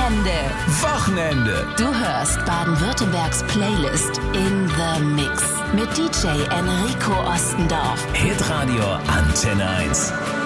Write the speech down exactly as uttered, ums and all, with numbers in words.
Wochenende. Wochenende. Du hörst Baden-Württembergs Playlist in the Mix mit D J Enrico Ostendorf. Hitradio Antenne eins.